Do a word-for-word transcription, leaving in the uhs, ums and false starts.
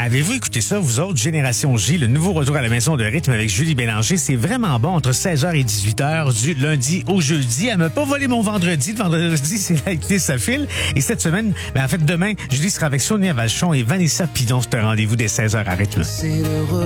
Avez-vous écouté ça, vous autres, Génération J, le nouveau retour à la maison de rythme avec Julie Bélanger? C'est vraiment bon entre seize heures et dix-huit heures du lundi au jeudi. Elle m'a pas volé mon vendredi. Le vendredi, c'est l'activité, ça file. Et cette semaine, ben, en fait, demain, Julie sera avec Sonia Vachon et Vanessa Pidon. C'est un rendez-vous des seize heures à rythme.